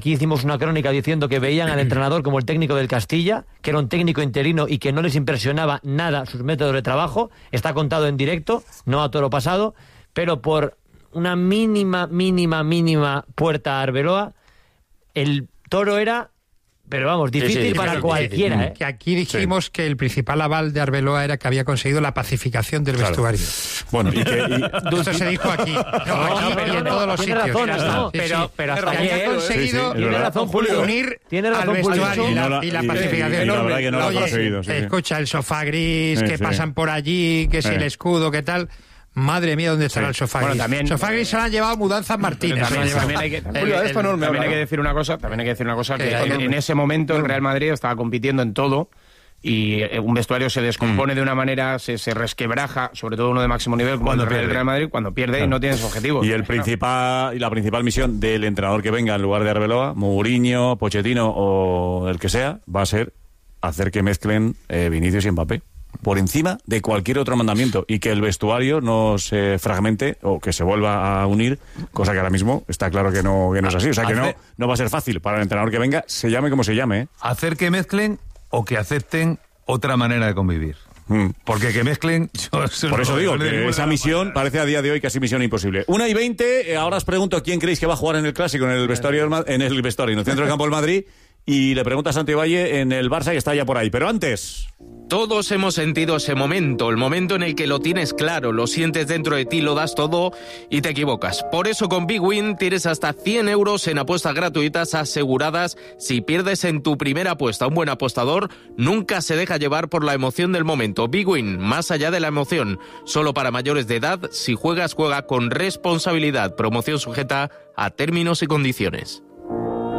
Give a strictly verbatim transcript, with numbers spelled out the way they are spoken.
Aquí hicimos una crónica diciendo que veían al entrenador como el técnico del Castilla, que era un técnico interino y que no les impresionaba nada sus métodos de trabajo. Está contado en directo, no a toro pasado, pero por una mínima, mínima, mínima puerta a Arbeloa, el toro era... Pero vamos, difícil sí, sí, para cualquiera. Que, ¿eh? que aquí dijimos sí. que el principal aval de Arbeloa era que había conseguido la pacificación del claro. vestuario. Bueno, y que... Y... Esto se dijo aquí. No, no, aquí pero en todos los sitios. Razón, no, sí, pero, sí. pero hasta que había conseguido sí, sí, tiene razón, Julio. unir tiene razón, al vestuario Julio. y la, no la, y la y, pacificación. Y, y la verdad que no lo ha conseguido. Sí, escucha, el sofá gris, sí, que sí. pasan por allí, que si sí. el escudo, que tal... Madre mía, ¿dónde estará sí. el sofá gris? Bueno, también, el sofá gris se lo han llevado Mudanzas Martínez. También, también hay que, también, el, el, también hay que decir una cosa, también hay que decir una cosa, que en, en ese momento el Real Madrid estaba compitiendo en todo y un vestuario se descompone mm. de una manera, se, se resquebraja, sobre todo uno de máximo nivel como cuando el Real, Real Madrid, cuando pierde claro. y no tiene su objetivo. Y el principal y la principal misión del entrenador que venga en lugar de Arbeloa, Mourinho, Pochettino o el que sea, va a ser hacer que mezclen eh, Vinicius y Mbappé por encima de cualquier otro mandamiento y que el vestuario no se fragmente o que se vuelva a unir, cosa que ahora mismo está claro que no, que no es así. O sea que no, no va a ser fácil para el entrenador que venga, se llame como se llame. ¿eh? Hacer que mezclen o que acepten otra manera de convivir. Mm. Porque que mezclen... Yo, eso por eso no, digo no que esa misión manera. Parece a día de hoy casi misión imposible. Una y veinte, ahora os pregunto quién creéis que va a jugar en el Clásico, en el vestuario, en el vestuario, en el centro del campo del Madrid. Y le pregunta a Santi Valle en el Barça, que está ya por ahí. Pero antes... Todos hemos sentido ese momento, el momento en el que lo tienes claro, lo sientes dentro de ti, lo das todo y te equivocas. Por eso con Big Win tienes hasta cien euros en apuestas gratuitas aseguradas. Si pierdes en tu primera apuesta, un buen apostador nunca se deja llevar por la emoción del momento. Big Win, más allá de la emoción, solo para mayores de edad. Si juegas, juega con responsabilidad. Promoción sujeta a términos y condiciones.